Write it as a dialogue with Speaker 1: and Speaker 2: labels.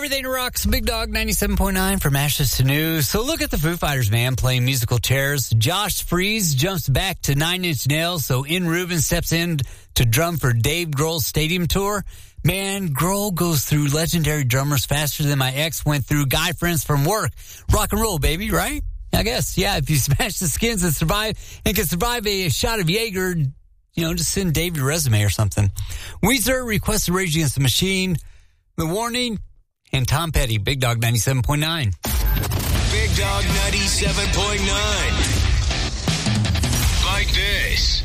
Speaker 1: Everything rocks. Big Dog 97.9 from Ashes to News. So look at the Foo Fighters, man, playing musical chairs. Josh Freese jumps back to Nine Inch Nails. So In Rubin steps in to drum for Dave Grohl's stadium tour. Man, Grohl goes through legendary drummers faster than my ex went through guy friends from work. Rock and roll, baby, right? I guess, yeah, if you smash the skins and can survive a shot of Jaeger, just send Dave your resume or something. Weezer requested Rage Against the Machine, The Warning, and Tom Petty, Big Dog 97.9.
Speaker 2: Big Dog 97.9. Like this.